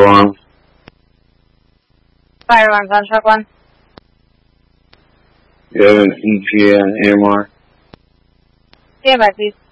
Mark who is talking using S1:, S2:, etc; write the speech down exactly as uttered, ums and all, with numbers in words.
S1: alarms?
S2: Fire alarms on truck one.
S1: You have an E G N A M R?
S2: Stand by, please.